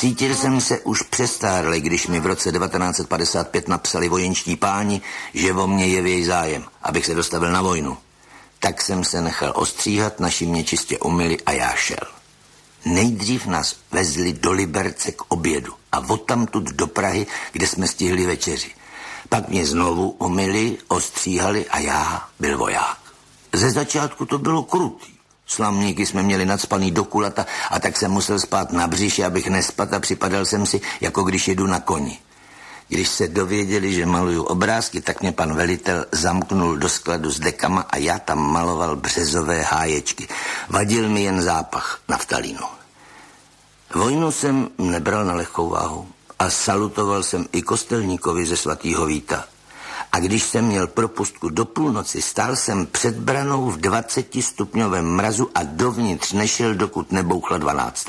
Cítil jsem se už přestárlej, když mi v roce 1955 napsali vojenští páni, že o mě jevěj zájem, abych se dostavil na vojnu. Tak jsem se nechal ostříhat, naši mě čistě umyli a já šel. Nejdřív nás vezli do Liberce k obědu a odtamtud do Prahy, kde jsme stihli večeři. Pak mě znovu umyli, ostříhali a já byl voják. Ze začátku to bylo krutý. Slamníky jsme měli nacpaný do kulata a tak jsem musel spát na břiši, abych nespadl a připadal jsem si, jako když jedu na koni. Když se dověděli, že maluju obrázky, tak mě pan velitel zamknul do skladu s dekama a já tam maloval březové háječky. Vadil mi jen zápach naftalínu. Vojnu jsem nebral na lehkou váhu a salutoval jsem i kostelníkovi ze svatýho Víta. A když jsem měl propustku do půlnoci, stál jsem před branou v 20stupňovém mrazu a dovnitř nešel, dokud nebouchla 12.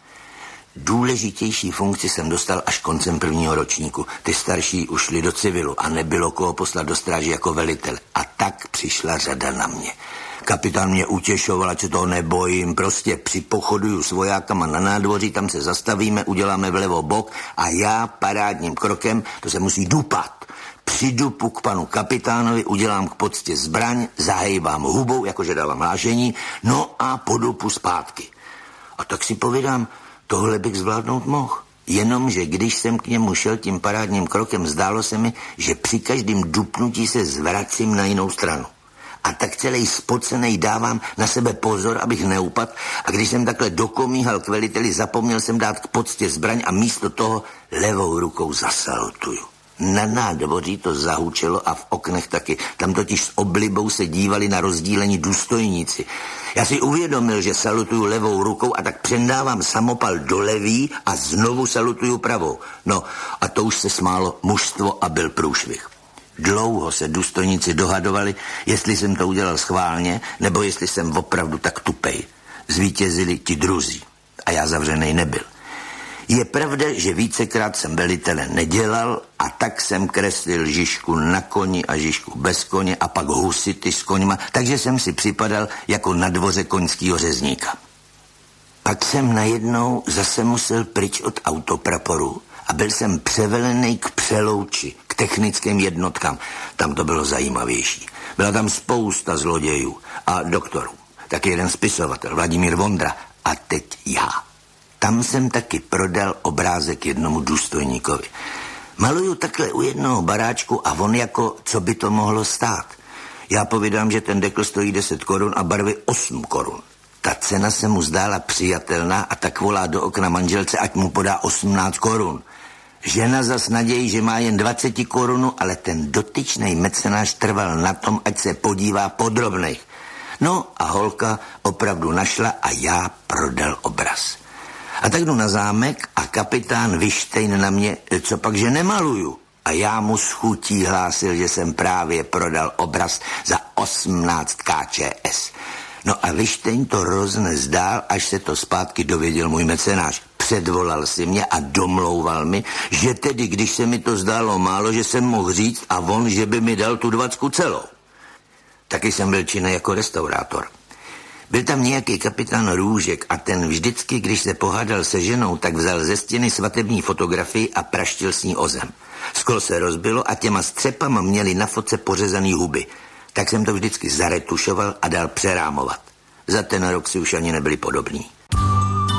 Důležitější funkci jsem dostal až koncem prvního ročníku. Ty starší už šli do civilu a nebylo koho poslat do stráže jako velitel. A tak přišla řada na mě. Kapitán mě utěšoval, ať se toho nebojím, prostě připochoduju s vojákama na nádvoří, tam se zastavíme, uděláme vlevo bok a já parádním krokem, to se musí dupat. Přidupu k panu kapitánovi, udělám k poctě zbraň, zahejbám hubou, jakože dávám hlášení, no a podupu zpátky. A tak si povídám, tohle bych zvládnout mohl. Jenomže když jsem k němu šel tím parádním krokem, zdálo se mi, že při každém dupnutí se zvracím na jinou stranu. A tak celý spocenej dávám na sebe pozor, abych neupadl. A když jsem takhle dokomíhal k veliteli, zapomněl jsem dát k poctě zbraň a místo toho levou rukou zasalutuju. Na nádvoří to zahučelo a v oknech taky. Tam totiž s oblibou se dívali na rozdílení důstojníci. Já si uvědomil, že salutuju levou rukou a tak přendávám samopal do levý a znovu salutuju pravou. No a to už se smálo mužstvo a byl průšvih. Dlouho se důstojníci dohadovali, jestli jsem to udělal schválně, nebo jestli jsem opravdu tak tupej. Zvítězili ti druzí a já zavřenej nebyl. Je pravda, že vícekrát jsem velitele nedělal a tak jsem kreslil Žižku na koni a Žižku bez koně a pak husity s koňma, takže jsem si připadal jako na dvoře koňskýho řezníka. Pak jsem najednou zase musel pryč od autopraporu a byl jsem převelený k Přelouči, k technickým jednotkám. Tam to bylo zajímavější. Byla tam spousta zlodějů a doktorů. Taky jeden spisovatel, Vladimír Vondra. A teď já. Tam jsem taky prodal obrázek jednomu důstojníkovi. Maluju takhle u jednoho baráčku a on jako, co by to mohlo stát. Já povídám, že ten dekl stojí 10 korun a barvy 8 korun. Ta cena se mu zdála přijatelná a tak volá do okna manželce, ať mu podá 18 korun. Žena zas nadějí, že má jen 20 korun, ale ten dotyčnej mecenáš trval na tom, ať se podívá podrobnej. No a holka opravdu našla a já prodal obraz. A tak jdu na zámek a kapitán Vištejn na mě, co pak, že nemaluju. A já mu s chutí hlásil, že jsem právě prodal obraz za 18 KČS. No a Vištejn to roznezdál, až se to zpátky dověděl můj mecenáš. Předvolal si mě a domlouval mi, že tedy, když se mi to zdálo málo, že jsem mohl říct a on, že by mi dal tu 20 celou. Taky jsem byl činný jako restaurátor. Byl tam nějaký kapitán Růžek a ten vždycky, když se pohádal se ženou, tak vzal ze stěny svatební fotografii a praštil s ní o zem. Sklo se rozbilo a těma střepama měli na fotce pořezaný huby. Tak jsem to vždycky zaretušoval a dal přerámovat. Za ten rok si už ani nebyli podobní.